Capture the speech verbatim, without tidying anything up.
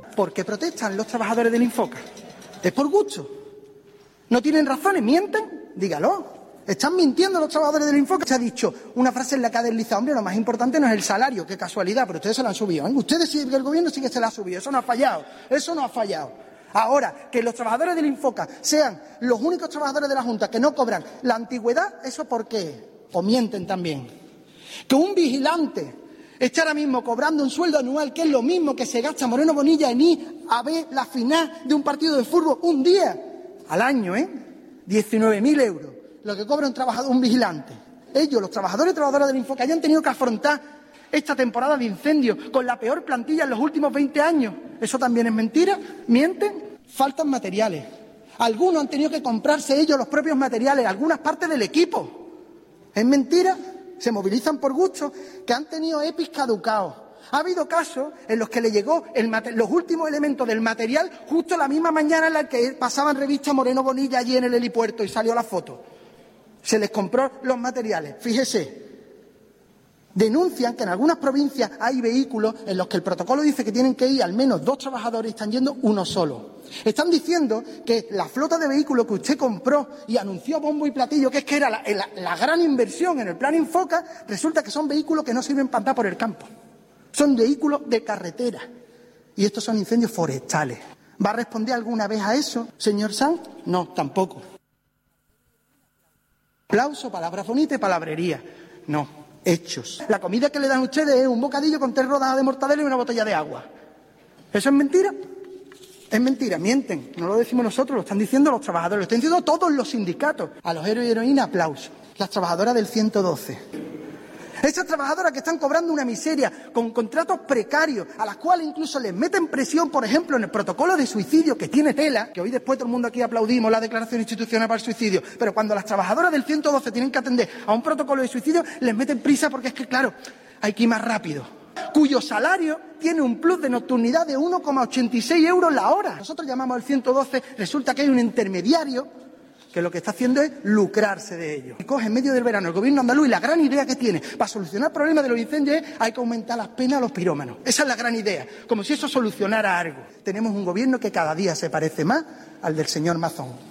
¿por qué protestan los trabajadores del Infoca? ¿Es por gusto? ¿No tienen razones? ¿Mienten? Dígalo. Están mintiendo los trabajadores del Infoca. Se ha dicho una frase en la que ha deslizado, hombre, lo más importante no es el salario, qué casualidad, pero ustedes se lo han subido, ¿eh? Ustedes sí, el gobierno sí que se lo ha subido, eso no ha fallado, eso no ha fallado. Ahora, que los trabajadores del Infoca sean los únicos trabajadores de la Junta que no cobran la antigüedad, ¿eso por qué? O mienten también. Que un vigilante esté ahora mismo cobrando un sueldo anual que es lo mismo que se gasta Moreno Bonilla en ir a ver la final de un partido de fútbol un día al año, ¿eh? diecinueve mil euros. Lo que cobra un trabajador, un vigilante. Ellos, los trabajadores y trabajadoras del Infoca, ya han tenido que afrontar esta temporada de incendios con la peor plantilla en los últimos veinte años. ¿Eso también es mentira? ¿Mienten? Faltan materiales. Algunos han tenido que comprarse ellos los propios materiales, algunas partes del equipo. ¿Es mentira? Se movilizan por gusto, que han tenido E P Is caducados. Ha habido casos en los que le llegó el los últimos elementos del material justo la misma mañana en la que pasaban revista Moreno Bonilla allí en el helipuerto y salió la foto. Se les compró los materiales. Fíjese, denuncian que en algunas provincias hay vehículos en los que el protocolo dice que tienen que ir al menos dos trabajadores y están yendo uno solo. Están diciendo que la flota de vehículos que usted compró y anunció bombo y platillo, que es que era la, la, la gran inversión en el plan Infoca, resulta que son vehículos que no sirven para andar por el campo. Son vehículos de carretera. Y estos son incendios forestales. ¿Va a responder alguna vez a eso, señor Sanz? No, tampoco. Aplauso, palabras bonitas y palabrería. No, hechos. La comida que le dan ustedes es un bocadillo con tres rodajas de mortadela y una botella de agua. ¿Eso es mentira? Es mentira, mienten. No lo decimos nosotros, lo están diciendo los trabajadores, lo están diciendo todos los sindicatos. A los héroes y heroínas, aplauso. Las trabajadoras del ciento doce. Esas trabajadoras que están cobrando una miseria con contratos precarios, a las cuales incluso les meten presión, por ejemplo, en el protocolo de suicidio, que tiene tela, que hoy después todo el mundo aquí aplaudimos la declaración institucional para el suicidio, pero cuando las trabajadoras del ciento doce tienen que atender a un protocolo de suicidio, les meten prisa porque es que, claro, hay que ir más rápido. Cuyo salario tiene un plus de nocturnidad de uno coma ochenta y seis euros la hora. Nosotros llamamos al ciento doce, resulta que hay un intermediario que lo que está haciendo es lucrarse de ello. Y coge en medio del verano el gobierno andaluz y la gran idea que tiene para solucionar el problema de los incendios es hay que aumentar las penas a los pirómanos. Esa es la gran idea, como si eso solucionara algo. Tenemos un gobierno que cada día se parece más al del señor Mazón.